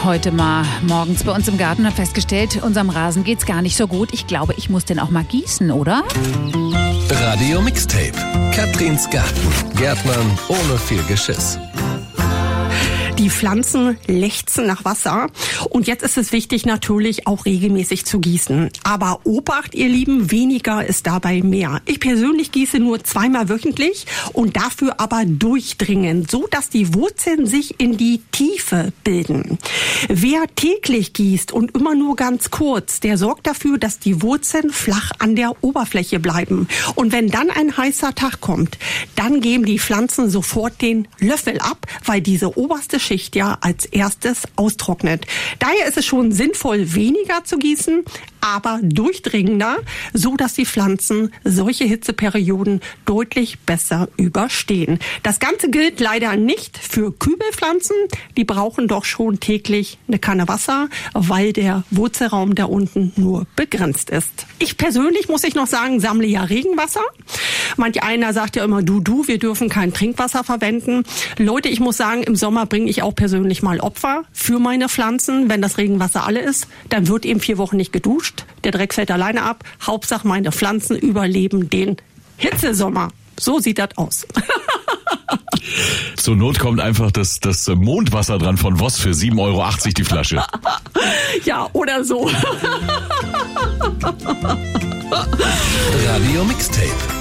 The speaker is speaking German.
heute mal morgens bei uns im Garten und habe festgestellt, unserem Rasen geht's gar nicht so gut. Ich glaube, ich muss den auch mal gießen, oder? Radio Mixtape. Katrins Garten. Gärtnern ohne viel Geschiss. Die Pflanzen lechzen nach Wasser und jetzt ist es wichtig, natürlich auch regelmäßig zu gießen. Aber Obacht, ihr Lieben, weniger ist dabei mehr. Ich persönlich gieße nur 2-mal wöchentlich und dafür aber durchdringend, so dass die Wurzeln sich in die Tiefe bilden. Wer täglich gießt und immer nur ganz kurz, der sorgt dafür, dass die Wurzeln flach an der Oberfläche bleiben. Und wenn dann ein heißer Tag kommt, dann geben die Pflanzen sofort den Löffel ab, weil diese oberste Schicht ja als erstes austrocknet. Daher ist es schon sinnvoll, weniger zu gießen, aber durchdringender, so dass die Pflanzen solche Hitzeperioden deutlich besser überstehen. Das Ganze gilt leider nicht für Kübelpflanzen. Die brauchen doch schon täglich eine Kanne Wasser, weil der Wurzelraum da unten nur begrenzt ist. Ich persönlich, muss ich noch sagen, sammle ja Regenwasser. Manch einer sagt ja immer, wir dürfen kein Trinkwasser verwenden. Leute, ich muss sagen, im Sommer bringe ich auch persönlich mal Opfer für meine Pflanzen. Wenn das Regenwasser alle ist, dann wird eben 4 Wochen nicht geduscht. Der Dreck fällt alleine ab. Hauptsache meine Pflanzen überleben den Hitzesommer. So sieht das aus. Zur Not kommt einfach das Mondwasser dran von Voss für 7,80 € die Flasche. Ja, oder so. Radio Mixtape.